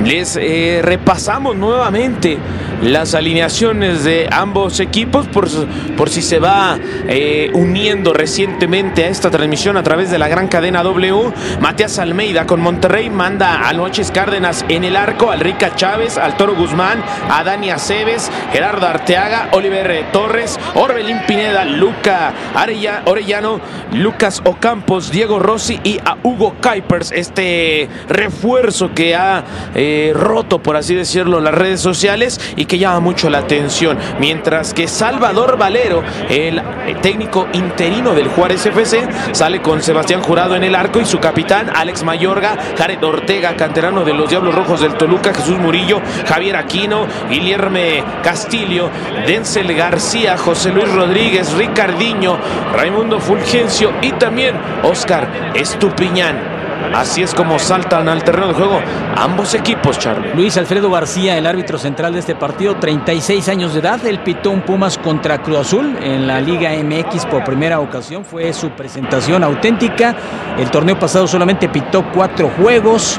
Les repasamos nuevamente las alineaciones de ambos equipos por si se va uniendo recientemente a esta transmisión a través de la gran cadena W. Matías Almeida con Monterrey manda a Noches Cárdenas en el arco, al Rica Chávez, al Toro Guzmán, a Dani Aceves, Gerardo Arteaga, Oliver Torres, Orbelín Pineda, Luca Orellano, Lucas Ocampos, Diego Rossi y a Hugo Kuipers, este refuerzo que ha roto, por así decirlo, las redes sociales y que llama mucho la atención, mientras que Salvador Valero, el técnico interino del Juárez FC, sale con Sebastián Jurado en el arco y su capitán Alex Mayorga, Jared Ortega, canterano de los Diablos Rojos del Toluca, Jesús Murillo, Javier Aquino, Guilherme Castillo, Denzel García, José Luis Rodríguez, Ricardinho, Raimundo Fulgencio y también Oscar Estupiñán. Así es como saltan al terreno de juego ambos equipos, Charlie. Luis Alfredo García, el árbitro central de este partido, 36 años de edad. Él pitó un Pumas contra Cruz Azul en la Liga MX por primera ocasión. Fue su presentación auténtica. El torneo pasado solamente pitó 4 juegos.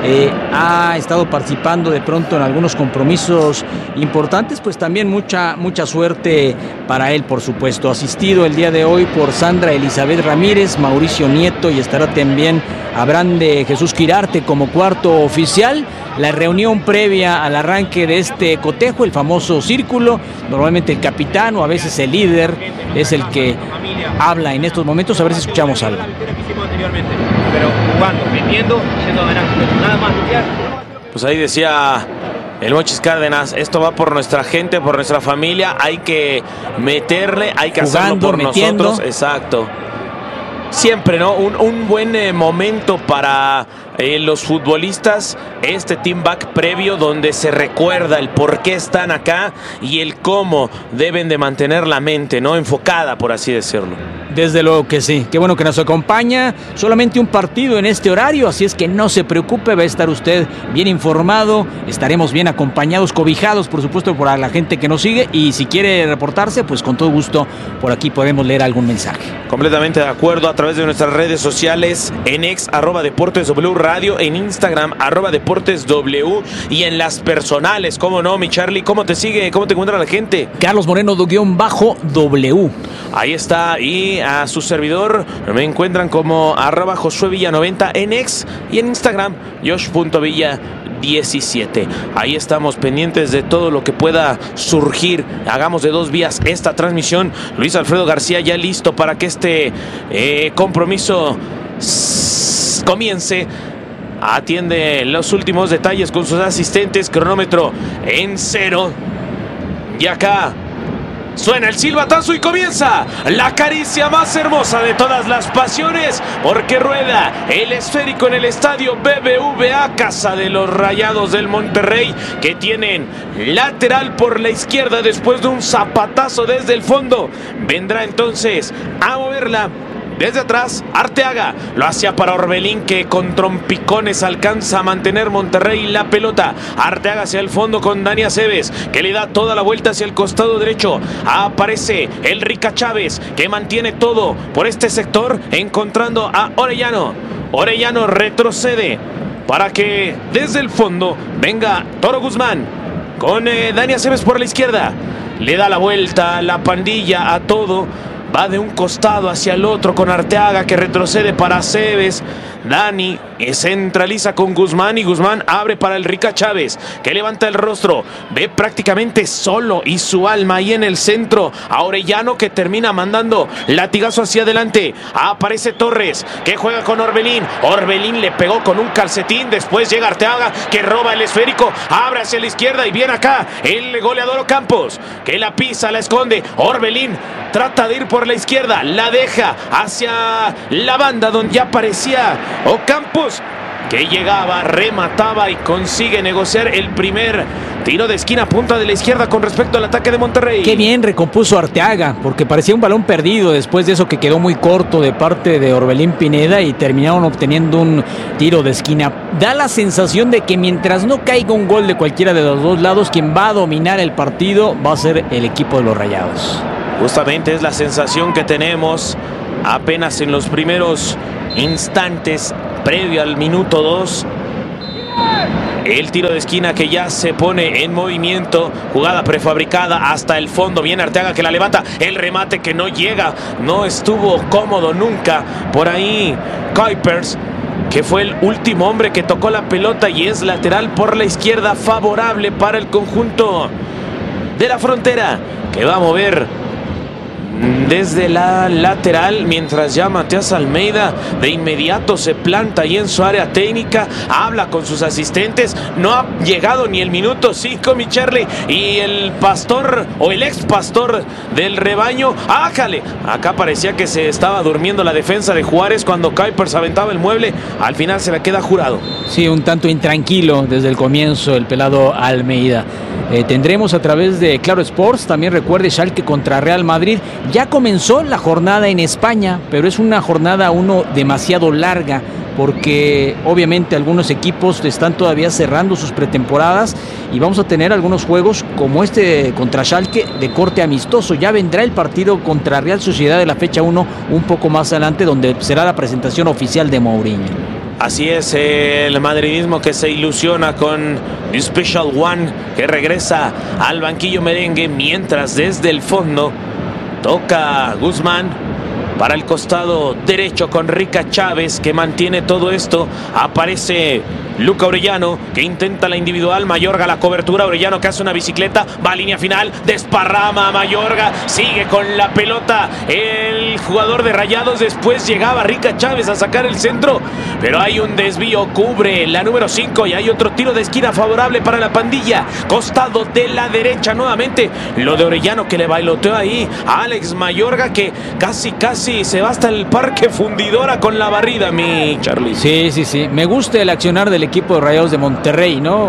Ha estado participando de pronto en algunos compromisos importantes, pues también mucha suerte para él, por supuesto. Asistido el día de hoy por Sandra Elizabeth Ramírez, Mauricio Nieto, y estará también Abraham de Jesús Quirarte como cuarto oficial. La reunión previa al arranque de este cotejo, el famoso círculo, normalmente el capitán o a veces el líder es el que habla en estos momentos. A ver si escuchamos algo. Pero jugando, metiendo, siendo nada más luchar. Pues ahí decía el Mochis Cárdenas, esto va por nuestra gente, por nuestra familia, hay que meterle, hay que hacerlo por nosotros. Exacto. Siempre, ¿no? Un buen momento para los futbolistas, este team back previo donde se recuerda el por qué están acá y el cómo deben de mantener la mente, ¿no? Enfocada, por así decirlo. Desde luego que sí, qué bueno que nos acompaña. Solamente un partido en este horario, así es que no se preocupe, va a estar usted bien informado, estaremos bien acompañados, cobijados, por supuesto, por la gente que nos sigue, y si quiere reportarse, pues con todo gusto por aquí podemos leer algún mensaje. Completamente de acuerdo, a través de nuestras redes sociales, en ex @DeportesW Radio, en Instagram @DeportesW y en las personales, ¿cómo no, mi Charlie? ¿Cómo te sigue? ¿Cómo te encuentra la gente? Carlos Moreno _W. Ahí está, y a su servidor me encuentran como @JosueVilla90 en ex y en Instagram Josh.Villa17. Ahí estamos pendientes de todo lo que pueda surgir. Hagamos de 2 vías esta transmisión. Luis Alfredo García ya listo para que este compromiso comience. Atiende los últimos detalles con sus asistentes. Cronómetro en 0. Y acá suena el silbatazo y comienza la caricia más hermosa de todas las pasiones, porque rueda el esférico en el estadio BBVA, casa de los Rayados del Monterrey, que tienen lateral por la izquierda después de un zapatazo desde el fondo. Vendrá entonces a moverla desde atrás Arteaga, lo hacía para Orbelín, que con trompicones alcanza a mantener Monterrey la pelota. Arteaga hacia el fondo con Dani Aceves, que le da toda la vuelta hacia el costado derecho. Aparece el Rica Chávez, que mantiene todo por este sector, encontrando a Orellano. Orellano retrocede para que desde el fondo venga Toro Guzmán con Dani Aceves por la izquierda. Le da la vuelta la pandilla a todo. Va de un costado hacia el otro con Arteaga, que retrocede para Aceves. Dani centraliza con Guzmán y Guzmán abre para el Rica Chávez, que levanta el rostro, ve prácticamente solo y su alma ahí en el centro a Orellano, que termina mandando latigazo hacia adelante. Aparece Torres, que juega con Orbelín. Orbelín le pegó con un calcetín. Después llega Arteaga, que roba el esférico, abre hacia la izquierda y viene acá el goleador Ocampos, que la pisa, la esconde. Orbelín trata de ir por la izquierda, la deja hacia la banda donde ya aparecía Ocampos, que llegaba, remataba y consigue negociar el primer tiro de esquina, punta de la izquierda con respecto al ataque de Monterrey. Qué bien recompuso Arteaga, porque parecía un balón perdido después de eso, que quedó muy corto de parte de Orbelín Pineda, y terminaron obteniendo un tiro de esquina. Da la sensación de que mientras no caiga un gol de cualquiera de los dos lados, quien va a dominar el partido va a ser el equipo de los Rayados. Justamente es la sensación que tenemos apenas en los primeros instantes previo al minuto 2. El tiro de esquina que ya se pone en movimiento. Jugada prefabricada hasta el fondo. Viene Arteaga que la levanta. El remate que no llega. No estuvo cómodo nunca. Por ahí Kuipers, que fue el último hombre que tocó la pelota y es lateral por la izquierda, favorable para el conjunto de la Frontera, que va a mover desde la lateral, mientras ya Matías Almeida de inmediato se planta ahí en su área técnica, habla con sus asistentes. No ha llegado ni el minuto 5, mi Charlie, y el pastor o el ex pastor del rebaño, ¡ájale! Acá parecía que se estaba durmiendo la defensa de Juárez cuando Kuipers aventaba el mueble. Al final se la queda Jurado. Sí, un tanto intranquilo desde el comienzo el pelado Almeida. Tendremos a través de Claro Sports, también recuerde, Schalke contra Real Madrid. Ya comenzó la jornada en España, pero es una jornada demasiado larga, porque obviamente algunos equipos están todavía cerrando sus pretemporadas y vamos a tener algunos juegos como este contra Schalke de corte amistoso. Ya vendrá el partido contra Real Sociedad de la fecha 1 un poco más adelante, donde será la presentación oficial de Mourinho. Así es, el madridismo que se ilusiona con The Special One, que regresa al banquillo merengue, mientras desde el fondo toca Guzmán para el costado derecho con Rica Chávez, que mantiene todo esto. Aparece Luca Orellano, que intenta la individual. Mayorga la cobertura. Orellano que hace una bicicleta. Va a línea final. Desparrama a Mayorga. Sigue con la pelota el jugador de Rayados. Después llegaba Rica Chávez a sacar el centro, pero hay un desvío. Cubre la número 5 y hay otro tiro de esquina favorable para la pandilla. Costado de la derecha nuevamente. Lo de Orellano que le bailoteó ahí a Alex Mayorga, que casi se va hasta el Parque Fundidora con la barrida, mi Charlie. Sí. Me gusta el accionar del equipo de Rayados de Monterrey, ¿no?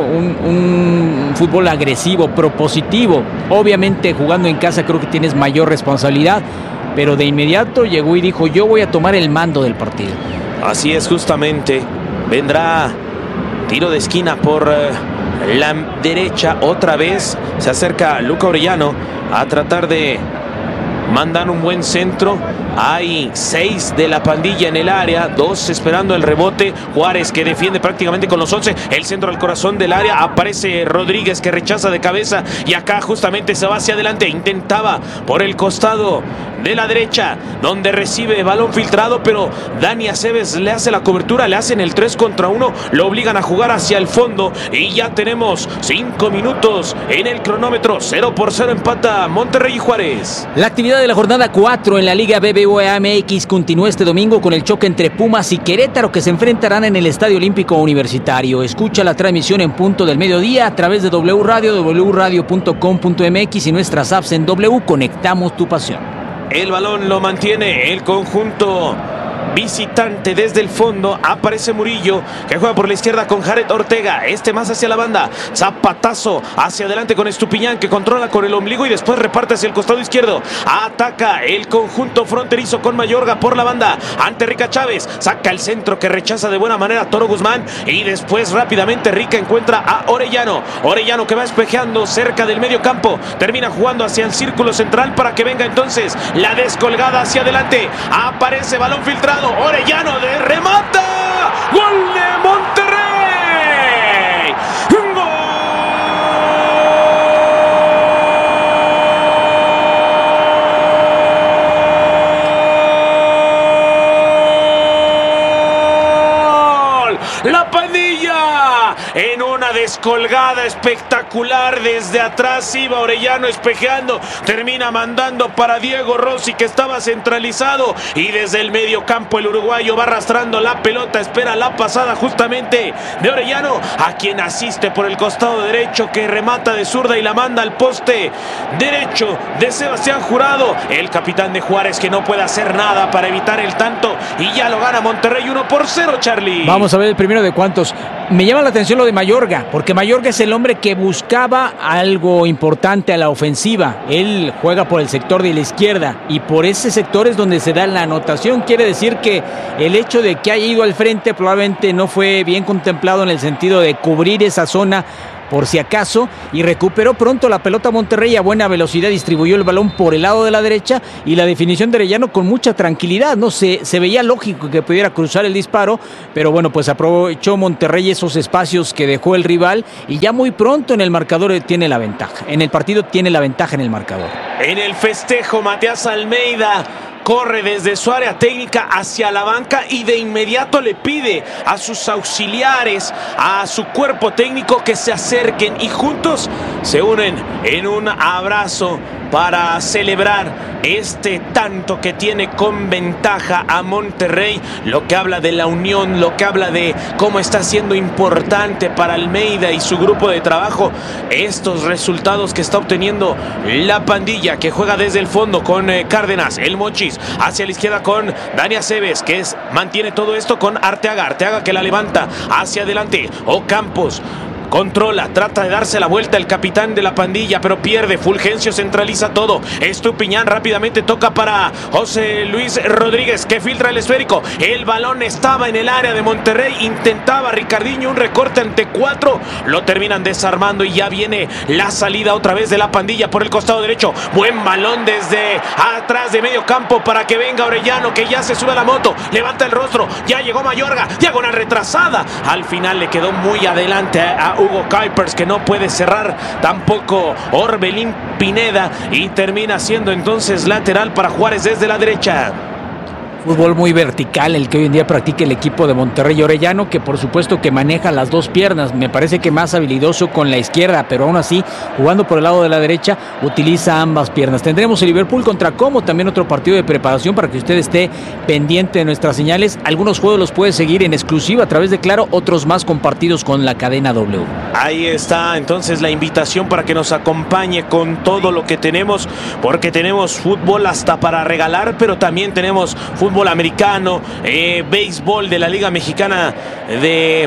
Un fútbol agresivo, propositivo. Obviamente jugando en casa creo que tienes mayor responsabilidad, pero de inmediato llegó y dijo: yo voy a tomar el mando del partido. Así es, justamente. Vendrá tiro de esquina por la derecha otra vez. Se acerca Luca Orellano a tratar de mandar un buen centro. Hay 6 de la pandilla en el área, 2 esperando el rebote. Juárez que defiende prácticamente con los 11. El centro al corazón del área. Aparece Rodríguez que rechaza de cabeza. Y acá justamente se va hacia adelante. Intentaba por el costado de la derecha, donde recibe balón filtrado, pero Dani Aceves le hace la cobertura. Le hacen el 3 contra 1. Lo obligan a jugar hacia el fondo. Y ya tenemos 5 minutos en el cronómetro. 0-0 empata Monterrey y Juárez. La actividad de la jornada 4 en la Liga BBVA MX continúa este domingo con el choque entre Pumas y Querétaro, que se enfrentarán en el Estadio Olímpico Universitario. Escucha la transmisión en punto del mediodía a través de W Radio, wradio.com.mx y nuestras apps en W. Conectamos tu pasión. El balón lo mantiene el conjunto visitante desde el fondo. Aparece Murillo, que juega por la izquierda con Jared Ortega. Más hacia la banda. Zapatazo hacia adelante con Estupiñán, que controla con el ombligo y después reparte hacia el costado izquierdo. Ataca el conjunto fronterizo con Mayorga por la banda ante Rica Chávez. Saca el centro que rechaza de buena manera Toro Guzmán. Y después rápidamente Rica encuentra a Orellano. Orellano que va espejeando cerca del medio campo. Termina jugando hacia el círculo central para que venga entonces la descolgada hacia adelante. Aparece balón filtrado. Orellano de remata. ¡Gol de Monterrey! ¡Gol! La pandilla en una descolgada espectacular desde atrás. Iba Orellano espejeando, termina mandando para Diego Rossi, que estaba centralizado, y desde el medio campo el uruguayo va arrastrando la pelota. Espera la pasada justamente de Orellano, a quien asiste por el costado derecho, que remata de zurda y la manda al poste derecho de Sebastián Jurado, el capitán de Juárez, que no puede hacer nada para evitar el tanto, y ya lo gana Monterrey 1-0, Charlie. Vamos a ver el primero de cuántos. Me llama la atención lo de Mayorga, porque Mayorga es el hombre que buscaba algo importante a la ofensiva. Él juega por el sector de la izquierda y por ese sector es donde se da la anotación. Quiere decir que el hecho de que haya ido al frente probablemente no fue bien contemplado en el sentido de cubrir esa zona por si acaso, y recuperó pronto la pelota Monterrey a buena velocidad, distribuyó el balón por el lado de la derecha y la definición de Orellano con mucha tranquilidad, ¿no? Se veía lógico que pudiera cruzar el disparo, pero bueno, pues aprovechó Monterrey esos espacios que dejó el rival y ya muy pronto en el marcador tiene la ventaja. En el partido tiene la ventaja en el marcador. En el festejo, Matías Almeida corre desde su área técnica hacia la banca y de inmediato le pide a sus auxiliares, a su cuerpo técnico que se acerquen y juntos se unen en un abrazo para celebrar este tanto que tiene con ventaja a Monterrey, lo que habla de la unión, lo que habla de cómo está siendo importante para Almeida y su grupo de trabajo estos resultados que está obteniendo la pandilla, que juega desde el fondo con Cárdenas, el Monchis, hacia la izquierda con Dani Aceves, que mantiene todo esto con Arteaga que la levanta hacia adelante, Ocampos controla, trata de darse la vuelta el capitán de la pandilla, pero pierde. Fulgencio centraliza todo. Estupiñán rápidamente toca para José Luis Rodríguez, que filtra el esférico. El balón estaba en el área de Monterrey. Intentaba Ricardinho un recorte ante 4. Lo terminan desarmando y ya viene la salida otra vez de la pandilla por el costado derecho. Buen balón desde atrás de medio campo para que venga Orellano, que ya se sube a la moto. Levanta el rostro. Ya llegó Mayorga. Diagonal retrasada. Al final le quedó muy adelante a Hugo Kuipers, que no puede cerrar tampoco Orbelín Pineda y termina siendo entonces lateral para Juárez desde la derecha. Fútbol muy vertical el que hoy en día practica el equipo de Monterrey. Orellano, que por supuesto que maneja las dos piernas, me parece que más habilidoso con la izquierda, pero aún así, jugando por el lado de la derecha, utiliza ambas piernas. Tendremos el Liverpool contra Como, también otro partido de preparación para que usted esté pendiente de nuestras señales. Algunos juegos los puede seguir en exclusiva a través de Claro, otros más compartidos con la cadena W. Ahí está entonces la invitación para que nos acompañe con todo lo que tenemos, porque tenemos fútbol hasta para regalar, pero también tenemos fútbol americano, béisbol de la Liga Mexicana de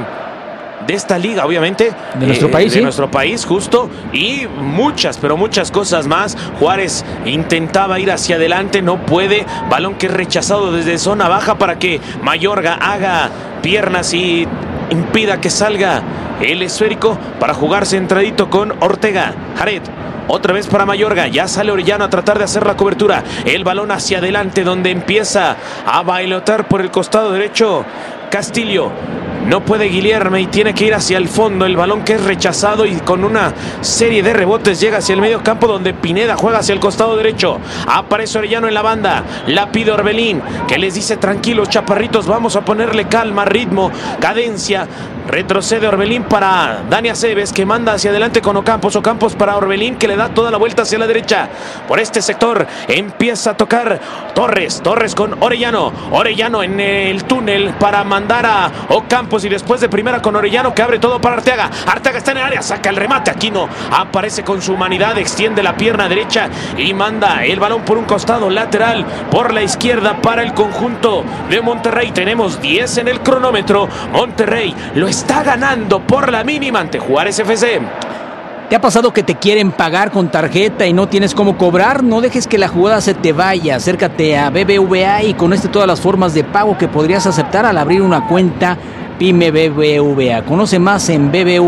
esta liga, obviamente. De nuestro país, de ¿sí? nuestro país, justo. Y muchas, pero muchas cosas más. Juárez intentaba ir hacia adelante, no puede. Balón que es rechazado desde zona baja para que Mayorga haga piernas y impida que salga el esférico para jugar centradito con Ortega. Jared. Otra vez para Mayorga, ya sale Orellano a tratar de hacer la cobertura. El balón hacia adelante donde empieza a bailotar por el costado derecho Castillo. No puede Guilherme y tiene que ir hacia el fondo. El balón que es rechazado y con una serie de rebotes llega hacia el medio campo donde Pineda juega hacia el costado derecho. Aparece Orellano en la banda. La pide Orbelín, que les dice: tranquilos, chaparritos, vamos a ponerle calma, ritmo, cadencia. Retrocede Orbelín para Dani Aceves, que manda hacia adelante con Ocampos. Ocampos para Orbelín, que le da toda la vuelta hacia la derecha. Por este sector empieza a tocar Torres con Orellano. Orellano en el túnel para mandar a Ocampos y después de primera con Orellano, que abre todo para Arteaga. Arteaga está en el área, saca el remate. Aquino aparece con su humanidad, extiende la pierna derecha y manda el balón por un costado lateral por la izquierda para el conjunto de Monterrey. Tenemos 10 en el cronómetro. Monterrey lo está ganando por la mínima ante Juárez FC. ¿Te ha pasado que te quieren pagar con tarjeta y no tienes cómo cobrar? No dejes que la jugada se te vaya. Acércate a BBVA y conoce todas las formas de pago que podrías aceptar al abrir una cuenta Pyme BBVA. Conoce más en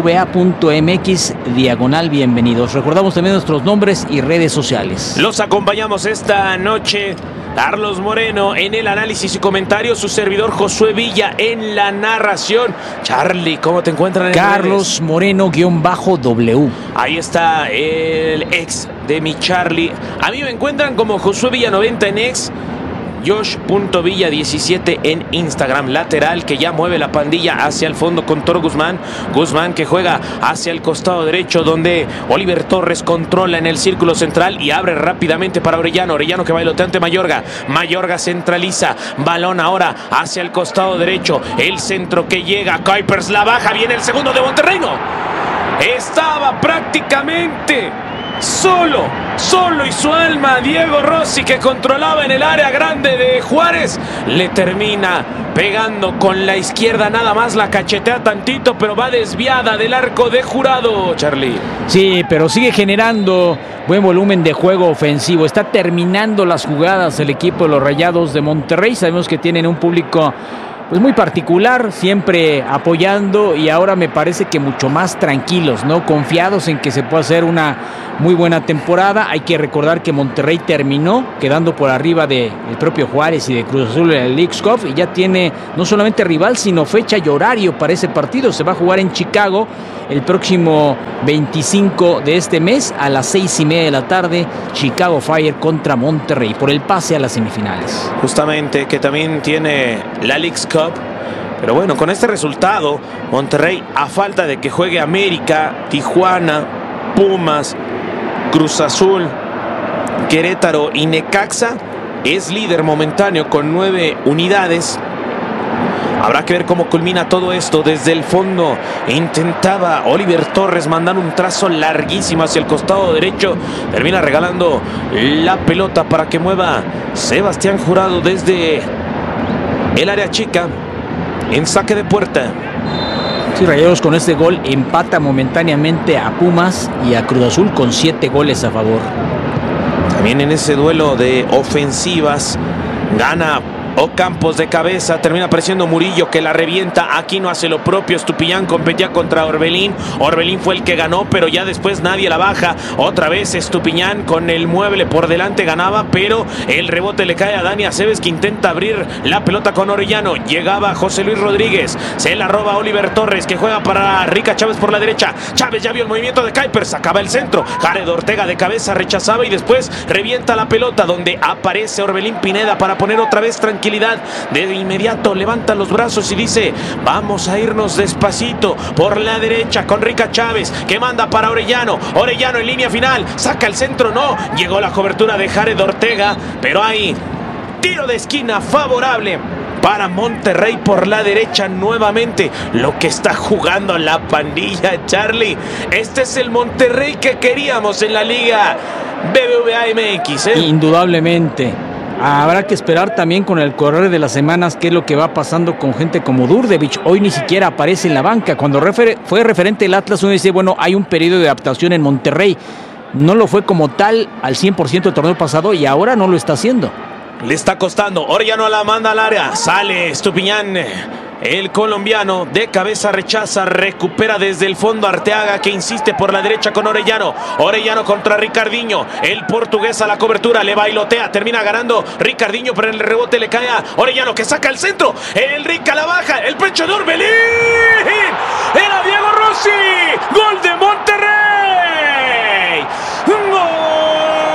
bbva.mx/bienvenidos. Recordamos también nuestros nombres y redes sociales. Los acompañamos esta noche Carlos Moreno en el análisis y comentarios, su servidor Josué Villa en la narración. Charlie, ¿cómo te encuentran en Carlos Moreno_W. Ahí está el ex de mi Charlie. A mí me encuentran como Josué Villa 90 en ex. Josh.Villa17 en Instagram. Lateral que ya mueve la pandilla hacia el fondo con Toro Guzmán. Guzmán que juega hacia el costado derecho donde Oliver Torres controla en el círculo central y abre rápidamente para Orellano. Orellano que bailotea ante Mayorga. Mayorga centraliza. Balón ahora hacia el costado derecho. El centro que llega. Kuipers la baja. Viene el segundo de Monterrey. No. Estaba prácticamente solo y su alma. Diego Rossi, que controlaba en el área grande de Juárez, le termina pegando con la izquierda, nada más la cachetea tantito, pero va desviada del arco de Jurado, Charlie. Sí, pero sigue generando buen volumen de juego ofensivo. Está terminando las jugadas el equipo de los Rayados de Monterrey. Sabemos que tienen un público pues muy particular, siempre apoyando, y ahora me parece que mucho más tranquilos, ¿no? Confiados en que se puede hacer una muy buena temporada. Hay que recordar que Monterrey terminó quedando por arriba del propio Juárez y de Cruz Azul en el Leagues Cup, y ya tiene no solamente rival, sino fecha y horario para ese partido. Se va a jugar en Chicago el próximo 25 de este mes a las 6:30 de la tarde, Chicago Fire contra Monterrey por el pase a las semifinales. Justamente, que también tiene la Leagues Cup. Pero bueno, con este resultado, Monterrey, a falta de que juegue América, Tijuana, Pumas, Cruz Azul, Querétaro y Necaxa, es líder momentáneo con 9 unidades. Habrá que ver cómo culmina todo esto. Desde el fondo intentaba Oliver Torres mandar un trazo larguísimo hacia el costado derecho. Termina regalando la pelota para que mueva Sebastián Jurado desde el área chica en saque de puerta. Sí, Rayados con este gol empata momentáneamente a Pumas y a Cruz Azul con 7 goles a favor. También en ese duelo de ofensivas gana Ocampos de cabeza, termina apareciendo Murillo, que la revienta. Aquino hace lo propio. Estupiñán competía contra Orbelín. Orbelín fue el que ganó, pero ya después nadie la baja. Otra vez Estupiñán con el mueble por delante ganaba, pero el rebote le cae a Dani Aceves, que intenta abrir la pelota con Orellano. Llegaba José Luis Rodríguez, se la roba Oliver Torres, que juega para Rica Chávez por la derecha. Chávez ya vio el movimiento de Kuiper, sacaba el centro. Jared Ortega de cabeza rechazaba y después revienta la pelota, donde aparece Orbelín Pineda para poner otra vez tranquilidad. De inmediato levanta los brazos y dice: vamos a irnos despacito por la derecha con Rica Chávez, que manda para Orellano. Orellano en línea final, saca el centro, no, llegó la cobertura de Jared Ortega, pero hay tiro de esquina favorable para Monterrey por la derecha nuevamente. Lo que está jugando la pandilla, Charlie. Este es el Monterrey que queríamos en la Liga BBVA MX, ¿eh? Indudablemente. Habrá que esperar también con el correr de las semanas qué es lo que va pasando con gente como Đurđević. Hoy ni siquiera aparece en la banca. Cuando fue referente el Atlas, uno dice, bueno, hay un periodo de adaptación en Monterrey. No lo fue como tal al 100% el torneo pasado y ahora no lo está haciendo. Le está costando. Orellano la manda al área. Sale Estupiñán. El colombiano de cabeza rechaza, recupera desde el fondo Arteaga, que insiste por la derecha con Orellano. Orellano contra Ricardinho. El portugués a la cobertura, le bailotea, termina ganando Ricardinho, pero el rebote le cae a Orellano, que saca el centro. El Rica la baja, el pecho de Orbelín.